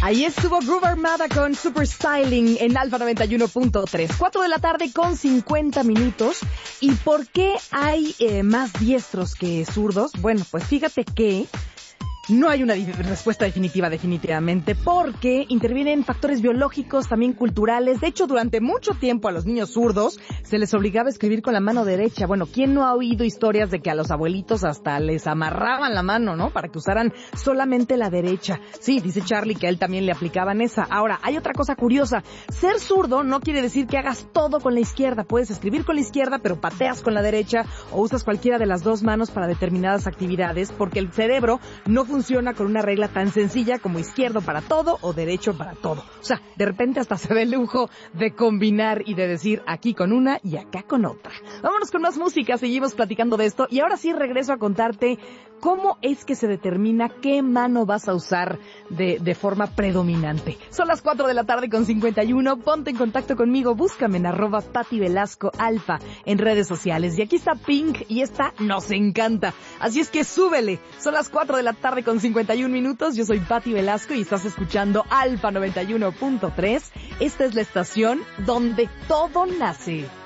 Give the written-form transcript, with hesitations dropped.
Ahí estuvo Groove Armada con Super Styling en Alfa 91.3. 4 de la tarde con 50 minutos. ¿Y por qué hay más diestros que zurdos? Bueno, pues fíjate que no hay una respuesta definitivamente, porque intervienen factores biológicos, también culturales. De hecho, durante mucho tiempo a los niños zurdos se les obligaba a escribir con la mano derecha. Bueno, ¿quién no ha oído historias de que a los abuelitos hasta les amarraban la mano, ¿no? Para que usaran solamente la derecha. Sí, dice Charlie que a él también le aplicaban esa. Ahora, hay otra cosa curiosa. Ser zurdo no quiere decir que hagas todo con la izquierda. Puedes escribir con la izquierda, pero pateas con la derecha o usas cualquiera de las dos manos para determinadas actividades, porque el cerebro no funciona con una regla tan sencilla como izquierdo para todo o derecho para todo. O sea, de repente hasta se ve el lujo de combinar y de decir aquí con una y acá con otra. Vámonos con más música, seguimos platicando de esto y ahora sí regreso a contarte cómo es que se determina qué mano vas a usar de forma predominante. Son las 4 de la tarde con 51, ponte en contacto conmigo, búscame en @PattyVelascoAlfa en redes sociales. Y aquí está Pink y esta nos encanta, así es que súbele. Son las 4 de la tarde con 51 minutos, yo soy Patty Velasco y estás escuchando Alfa 91.3. Esta es la estación donde todo nace.